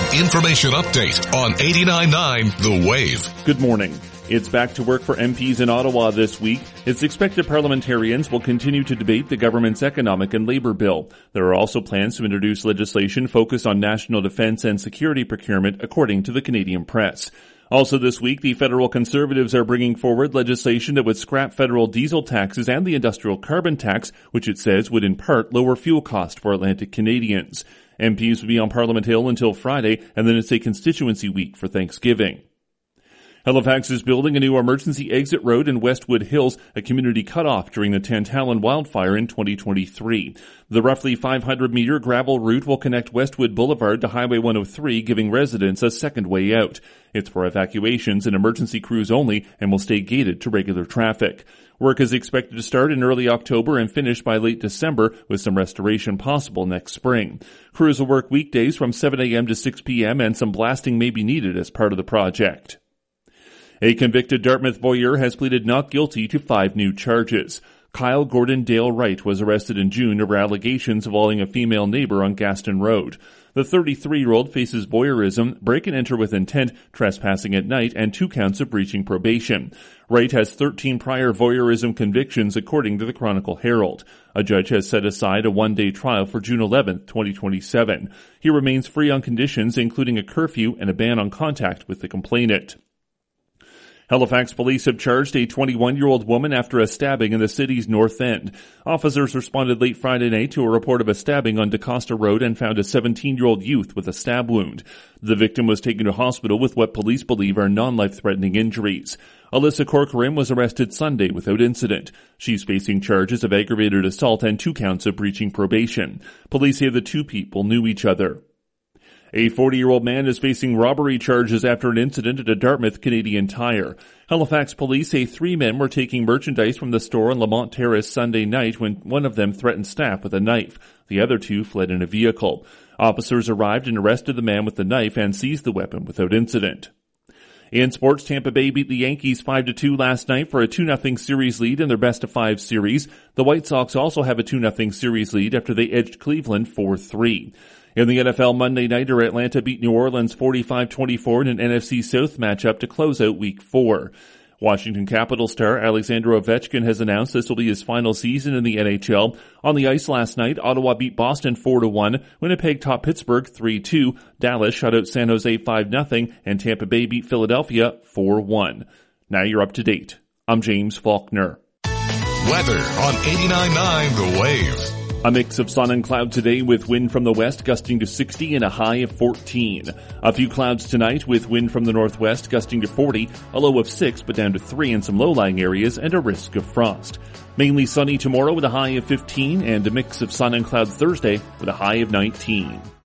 information update on 89.9 The Wave. Good morning. It's back to work for MPs in Ottawa this week. It's expected parliamentarians will continue to debate the government's economic and labor bill. There are also plans to introduce legislation focused on national defense and security procurement, according to the Canadian Press. Also this week, the federal Conservatives are bringing forward legislation that would scrap federal diesel taxes and the industrial carbon tax, which it says would in part lower fuel costs for Atlantic Canadians. MPs will be on Parliament Hill until Friday, and then it's a constituency week for Thanksgiving. Halifax is building a new emergency exit road in Westwood Hills, a community cut off during the Tantallon wildfire in 2023. The roughly 500-meter gravel route will connect Westwood Boulevard to Highway 103, giving residents a second way out. It's for evacuations and emergency crews only and will stay gated to regular traffic. Work is expected to start in early October and finish by late December, with some restoration possible next spring. Crews will work weekdays from 7 a.m. to 6 p.m. and some blasting may be needed as part of the project. A convicted Dartmouth voyeur has pleaded not guilty to 5 new charges. Kyle Gordon Dale Wright was arrested in June over allegations involving a female neighbor on Gaston Road. The 33-year-old faces voyeurism, break-and-enter with intent, trespassing at night, and 2 counts of breaching probation. Wright has 13 prior voyeurism convictions, according to the Chronicle Herald. A judge has set aside a 1-day trial for June 11, 2027. He remains free on conditions, including a curfew and a ban on contact with the complainant. Halifax police have charged a 21-year-old woman after a stabbing in the city's north end. Officers responded late Friday night to a report of a stabbing on DaCosta Road and found a 17-year-old youth with a stab wound. The victim was taken to hospital with what police believe are non-life-threatening injuries. Alyssa Corcoran was arrested Sunday without incident. She's facing charges of aggravated assault and 2 counts of breaching probation. Police say the 2 people knew each other. A 40-year-old man is facing robbery charges after an incident at a Dartmouth Canadian Tire. Halifax police say 3 men were taking merchandise from the store on Lamont Terrace Sunday night when one of them threatened staff with a knife. The other 2 fled in a vehicle. Officers arrived and arrested the man with the knife and seized the weapon without incident. In sports, Tampa Bay beat the Yankees 5-2 last night for a 2-0 series lead in their best-of-5 series. The White Sox also have a 2-0 series lead after they edged Cleveland 4-3. In the NFL Monday nighter, Atlanta beat New Orleans 45-24 in an NFC South matchup to close out Week 4. Washington Capitals star Alexander Ovechkin has announced this will be his final season in the NHL. On the ice last night, Ottawa beat Boston 4-1, Winnipeg topped Pittsburgh 3-2, Dallas shut out San Jose 5-0, and Tampa Bay beat Philadelphia 4-1. Now you're up to date. I'm James Faulkner. Weather on 89.9 The Wave. A mix of sun and cloud today with wind from the west gusting to 60 and a high of 14. A few clouds tonight with wind from the northwest gusting to 40, a low of 6 but down to 3 in some low-lying areas and a risk of frost. Mainly sunny tomorrow with a high of 15 and a mix of sun and cloud Thursday with a high of 19.